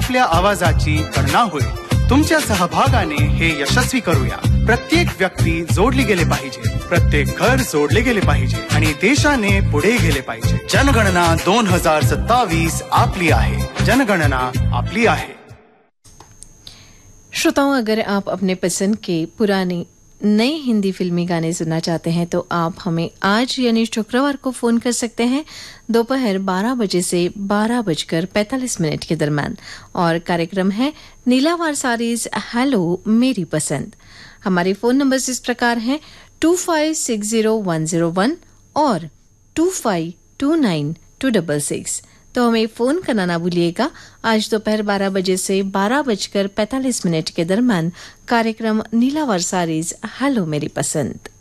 आपल्या आवाजाची गणना होईल. तुमच्या सहभागाने हे यशस्वी करूया. प्रत्येक व्यक्ती जोडली गेले पाहिजे, प्रत्येक घर जोडले गेले पाहिजे आणि देशाने पुढे गेले पाहिजे. जनगणना 2027 आपली आहे. जनगणना आपली आहे. श्रोताओं, अगर आप अपने पसंद के पुराने नए हिंदी फिल्मी गाने सुनना चाहते हैं तो आप हमें आज यानी शुक्रवार को फ़ोन कर सकते हैं दोपहर 12 बजे से 12:45 के दरमियान. और कार्यक्रम है नीलावार सारीज हेलो मेरी पसंद. हमारे फ़ोन नंबर्स इस प्रकार हैं 2560-101 और 2529-266. तो हमें फ़ोन करना ना भूलिएगा. आज दोपहर 12 बजे से 12:45 के दरमियान कार्यक्रम नीलावार सारीज हेलो मेरी पसंद.